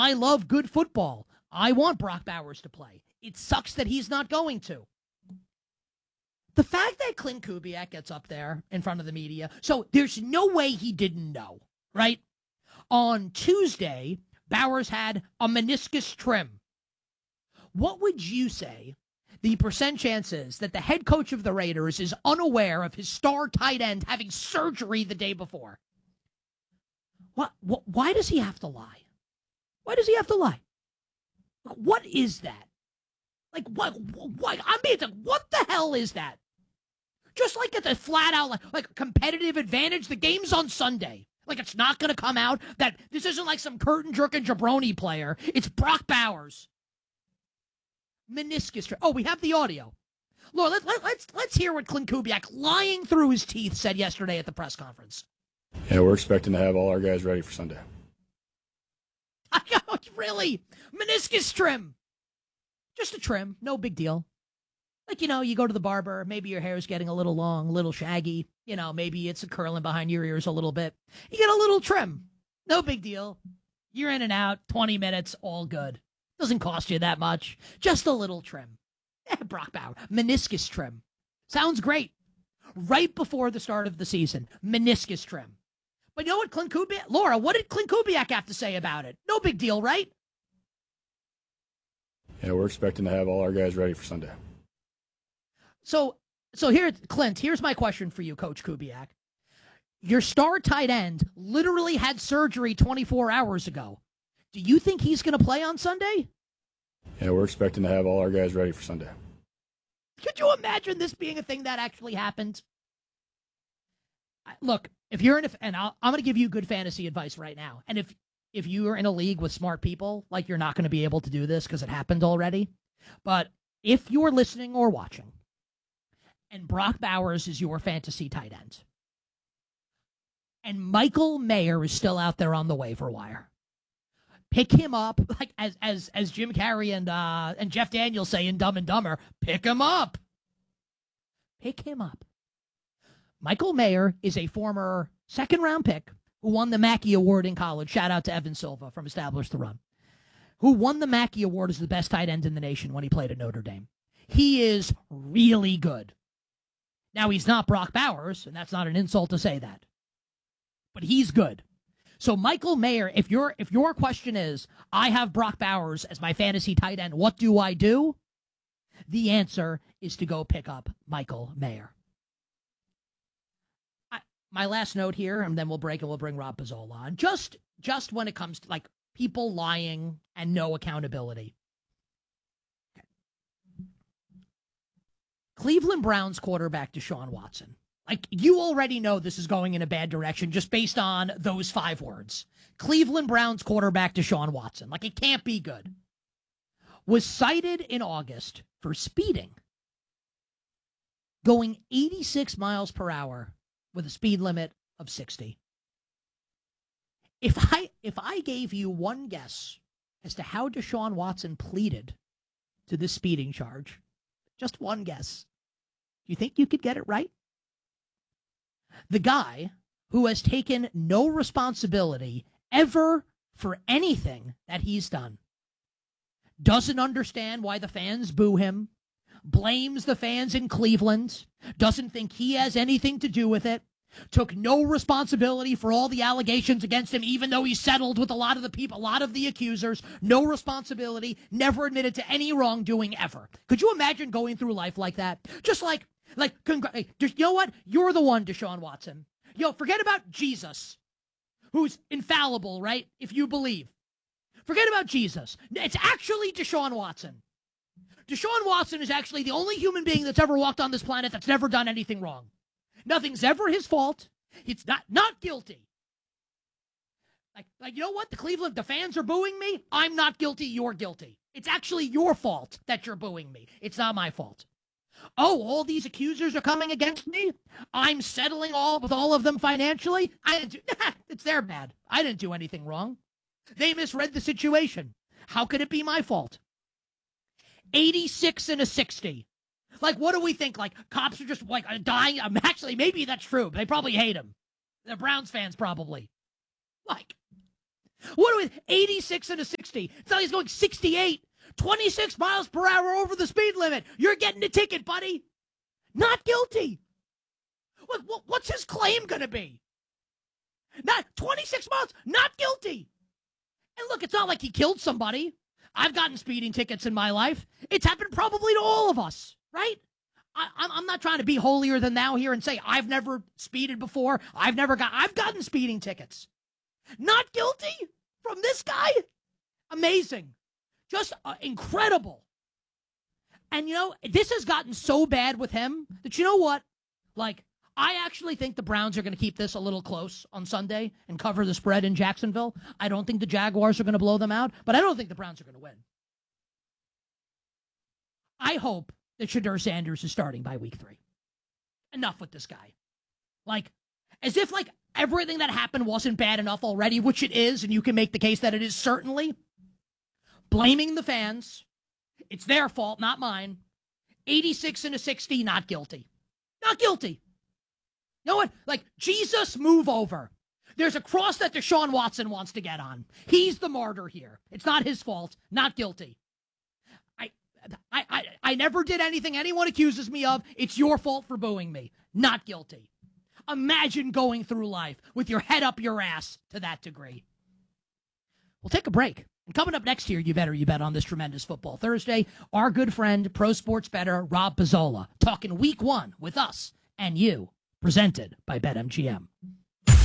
I love good football. I want Brock Bowers to play. It sucks that he's not going to. The fact that Clint Kubiak gets up there in front of the media, so there's no way he didn't know, right? On Tuesday, Bowers had a meniscus trim. What would you say the percent chances that the head coach of the Raiders is unaware of his star tight end having surgery the day before? Why does he have to lie? Why does he have to lie? What is that? Like, what? I mean, what the hell is that? Just like it's a flat out, like competitive advantage. The game's on Sunday. Like, it's not going to come out that this isn't like some curtain jerking jabroni player. It's Brock Bowers. Meniscus. Oh, we have the audio. Laura, let's hear what Clint Kubiak, lying through his teeth, said yesterday at the press conference. Yeah, we're expecting to have all our guys ready for Sunday. Really? Meniscus trim. Just a trim. No big deal. Like, you go to the barber, maybe your hair's getting a little long, a little shaggy. Maybe it's curling behind your ears a little bit. You get a little trim. No big deal. You're in and out, 20 minutes, all good. Doesn't cost you that much. Just a little trim. Brock Bauer. Meniscus trim. Sounds great. Right before the start of the season. Meniscus trim. But you know what Clint Kubiak... Laura, what did Clint Kubiak have to say about it? No big deal, right? Yeah, we're expecting to have all our guys ready for Sunday. So here, Clint, here's my question for you, Coach Kubiak. Your star tight end literally had surgery 24 hours ago. Do you think he's going to play on Sunday? Yeah, we're expecting to have all our guys ready for Sunday. Could you imagine this being a thing that actually happened? Look, if you're I'm going to give you good fantasy advice right now. And if you are in a league with smart people, like, you're not going to be able to do this because it happened already. But if you're listening or watching, and Brock Bowers is your fantasy tight end, and Michael Mayer is still out there on the waiver wire, pick him up, like as Jim Carrey and Jeff Daniels say in Dumb and Dumber, pick him up. Pick him up. Michael Mayer is a former second-round pick who won the Mackey Award in college. Shout out to Evan Silva from Establish the Run, who won the Mackey Award as the best tight end in the nation when he played at Notre Dame. He is really good. Now, he's not Brock Bowers, and that's not an insult to say that, but he's good. So Michael Mayer, if your question is, I have Brock Bowers as my fantasy tight end, what do I do? The answer is to go pick up Michael Mayer. My last note here, and then we'll break and we'll bring Rob Pizzola on. Just when it comes to, like, people lying and no accountability. Okay. Cleveland Browns quarterback Deshaun Watson. Like, you already know this is going in a bad direction just based on those 5 words. Cleveland Browns quarterback Deshaun Watson. Like, it can't be good. Was cited in August for speeding. Going 86 miles per hour with a speed limit of 60. If I gave you one guess as to how Deshaun Watson pleaded to this speeding charge, just one guess, do you think you could get it right? The guy who has taken no responsibility ever for anything that he's done, doesn't understand why the fans boo him, blames the fans in Cleveland, doesn't think he has anything to do with it, took no responsibility for all the allegations against him, even though he settled with a lot of the people, a lot of the accusers, no responsibility, never admitted to any wrongdoing ever. Could you imagine going through life like that? Just you know what? You're the one, Deshaun Watson. Forget about Jesus, who's infallible, right? If you believe. Forget about Jesus. It's actually Deshaun Watson. Deshaun Watson is actually the only human being that's ever walked on this planet that's never done anything wrong. Nothing's ever his fault. It's not guilty. Like, you know what? The fans are booing me. I'm not guilty. You're guilty. It's actually your fault that you're booing me. It's not my fault. Oh, all these accusers are coming against me? I'm settling with all of them financially? It's their bad. I didn't do anything wrong. They misread the situation. How could it be my fault? 86 and a 60. Like, what do we think? Like, cops are just, like, dying? Actually, maybe that's true. But they probably hate him. The Browns fans probably. Like, What are we, 86 and a 60? It's not like he's going 68. 26 miles per hour over the speed limit. You're getting a ticket, buddy. Not guilty. What's his claim going to be? Not 26 miles, not guilty. And look, it's not like he killed somebody. I've gotten speeding tickets in my life. It's happened probably to all of us, right? I'm not trying to be holier than thou here and say I've never speeded before. I've gotten speeding tickets. Not guilty from this guy? Amazing. Just incredible. And, you know, this has gotten so bad with him that, you know what? Like, I actually think the Browns are going to keep this a little close on Sunday and cover the spread in Jacksonville. I don't think the Jaguars are going to blow them out, but I don't think the Browns are going to win. I hope that Shedeur Sanders is starting by week 3. Enough with this guy. Like, as if, like, everything that happened wasn't bad enough already, which it is, and you can make the case that it is certainly. Blaming the fans. It's their fault, not mine. 86 and a 60, not guilty. Not guilty. You know what? Like, Jesus, move over. There's a cross that Deshaun Watson wants to get on. He's the martyr here. It's not his fault. Not guilty. I never did anything anyone accuses me of. It's your fault for booing me. Not guilty. Imagine going through life with your head up your ass to that degree. We'll take a break. And coming up next year, you bet on this tremendous Football Thursday, our good friend, pro sports bettor Rob Pizzola, talking week 1 with us and you, presented by BetMGM.